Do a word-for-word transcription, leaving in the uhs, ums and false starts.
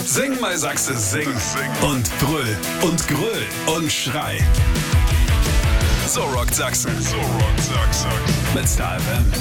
Sing mal Sachse, sing. Und brüll und grüll und schrei. So rockt Sachsen. So rockt Sachsen. Mit Star F M.